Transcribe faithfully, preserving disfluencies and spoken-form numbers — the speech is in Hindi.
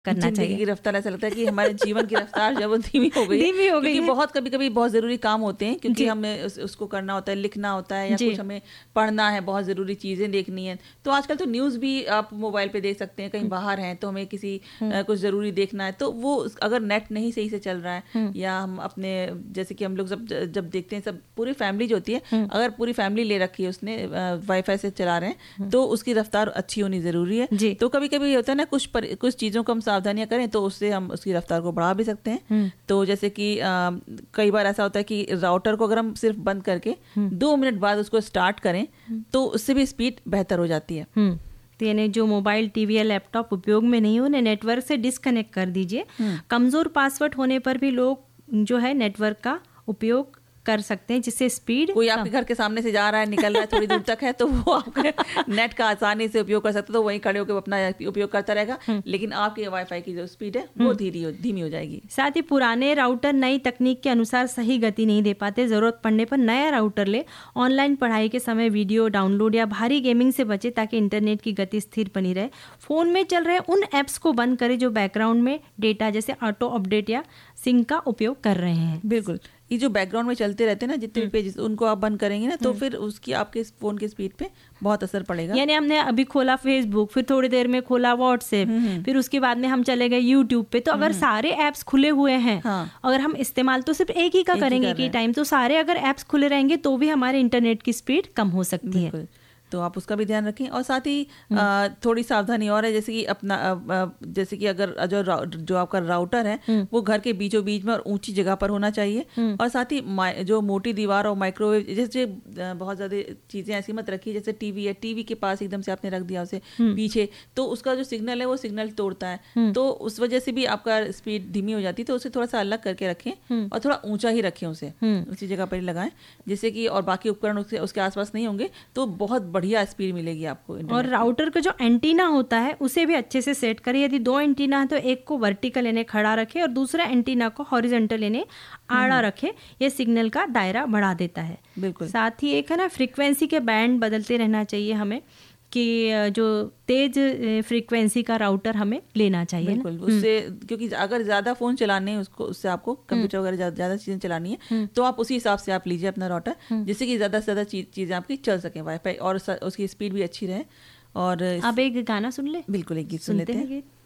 करना चाहिए। की रफ्तार, ऐसा लगता है कि हमारे जीवन की रफ्तार जब वो धीमी हो गई धीमी हो गई क्योंकि है। बहुत कभी कभी बहुत ज़रूरी काम होते हैं, क्योंकि हमें उस, उसको करना होता है, लिखना होता है, या कुछ हमें पढ़ना है, बहुत ज़रूरी चीज़ें देखनी है। तो आजकल तो न्यूज़ भी आप मोबाइल पे देख सकते हैं, कहीं बाहर हैं तो हमें किसी आ, कुछ ज़रूरी देखना है, तो वो अगर नेट नहीं सही से चल रहा है, या हम अपने जैसे कि हम लोग जब जब देखते हैं, सब पूरी फैमिली जो होती है, अगर पूरी फैमिली ले रखी है उसने, वाईफाई से चला रहे हैं, तो उसकी रफ्तार अच्छी होनी ज़रूरी है। तो कभी कभी होता है ना, कुछ पर, कुछ चीज़ों को हम सावधानियां करें तो उससे हम उसकी रफ्तार को बढ़ा भी सकते हैं। तो जैसे कि आ, कई बार ऐसा होता है कि राउटर को अगर हम सिर्फ बंद करके दो मिनट बाद उसको स्टार्ट करें तो उससे भी स्पीड बेहतर हो जाती है। तो यानी जो मोबाइल, टीवी या लैपटॉप उपयोग में नहीं हो, उन्हें नेटवर्क से डिस्कनेक्ट कर दीजिए। कमज़ोर पासवर्ड होने पर भी लोग जो है नेटवर्क का उपयोग कर सकते हैं, जिससे स्पीड, कोई आपके घर के सामने से जा रहा है, निकल रहा है, थोड़ी दूर तक है, तो वो आपका नेट का आसानी से उपयोग कर सकता है, तो वहीं खड़े होकर अपना उपयोग करता रहेगा, लेकिन आपके वाईफाई की जो स्पीड है वो धीरे धीमी हो जाएगी। साथ ही पुराने राउटर नई तकनीक के अनुसार सही गति नहीं दे पाते, जरूरत पड़ने पर नया राउटर ले। ऑनलाइन पढ़ाई के समय वीडियो डाउनलोड या भारी गेमिंग से बचे, ताकि इंटरनेट की गति स्थिर बनी रहे। फोन में चल रहे उन एप्स को बंद करें जो बैकग्राउंड में डेटा जैसे ऑटो अपडेट या सिंक का उपयोग कर रहे हैं। बिल्कुल, ये जो बैकग्राउंड में चलते रहते हैं ना जितने भी पेजेस, उनको आप बंद करेंगे ना, तो फिर उसकी आपके फोन की स्पीड पे बहुत असर पड़ेगा। यानी हमने अभी खोला फेसबुक, फिर थोड़ी देर में खोला व्हाट्सएप, फिर उसके बाद में हम चले गए यूट्यूब पे, तो अगर सारे ऐप्स खुले हुए हैं, हाँ। अगर हम इस्तेमाल तो सिर्फ एक ही का एक करेंगे कि टाइम, तो सारे अगर ऐप्स खुले रहेंगे तो भी हमारे इंटरनेट की स्पीड कम हो सकती है। तो आप उसका भी ध्यान रखें। और साथ ही आ, थोड़ी सावधानी और है, जैसे कि अपना आ, जैसे कि अगर जो जो आपका राउटर है वो घर के बीचों बीच में और ऊंची जगह पर होना चाहिए। और साथ ही जो मोटी दीवार और माइक्रोवेव जैसे बहुत ज़्यादा चीज़ें ऐसी मत रखिए, जैसे टीवी है, टीवी के पास एकदम से आपने रख दिया उसे पीछे, तो उसका जो सिग्नल है वो सिग्नल तोड़ता है, तो उस वजह से भी आपका स्पीड धीमी हो जाती है। तो उसे थोड़ा सा अलग करके रखें और थोड़ा ऊंचा ही रखें, उसे उसी जगह पर ही लगाएं, जिससे कि और बाकी उपकरण उसके उसके आसपास नहीं होंगे, तो बहुत बढ़िया स्पीड मिलेगी आपको। और राउटर का जो एंटीना होता है उसे भी अच्छे से सेट करें। यदि दो एंटीना है तो एक को वर्टिकल यानी खड़ा रखें और दूसरा एंटीना को हॉरिजॉन्टल यानी आड़ा रखें। यह सिग्नल का दायरा बढ़ा देता है। बिल्कुल। साथ ही एक है ना, फ्रीक्वेंसी के बैंड बदलते रहना चाहिए हमें, कि जो तेज फ्रीक्वेंसी का राउटर हमें लेना चाहिए। बिल्कुल, उससे क्योंकि अगर ज़्यादा फ़ोन चलाने हैं उसको, उससे आपको कंप्यूटर वगैरह ज़्यादा चीज़ें चलानी है, तो आप उसी हिसाब से आप लीजिए अपना राउटर, जिससे कि ज़्यादा से ज़्यादा चीज़ें आपकी चल सकें, वाईफाई, और उसकी स्पीड भी अच्छी रहे। और अब एक गाना सुन ले। बिल्कुल, एक गीत सुन लेते हैं।